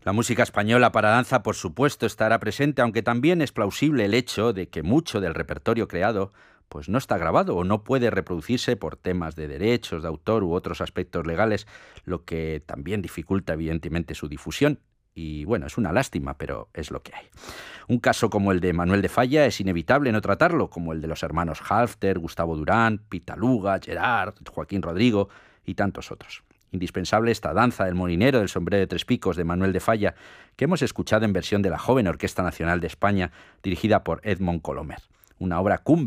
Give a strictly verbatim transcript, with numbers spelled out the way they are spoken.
La música española para danza, por supuesto, estará presente, aunque también es plausible el hecho de que mucho del repertorio creado pues no está grabado o no puede reproducirse por temas de derechos de autor u otros aspectos legales, lo que también dificulta evidentemente su difusión. Y bueno, es una lástima, pero es lo que hay. Un caso como el de Manuel de Falla es inevitable no tratarlo, como el de los hermanos Halfter, Gustavo Durán, Pitaluga, Gerard, Joaquín Rodrigo y tantos otros. Indispensable esta danza del molinero del sombrero de tres picos de Manuel de Falla, que hemos escuchado en versión de la joven Orquesta Nacional de España, dirigida por Edmond Colomer. Una obra cumbre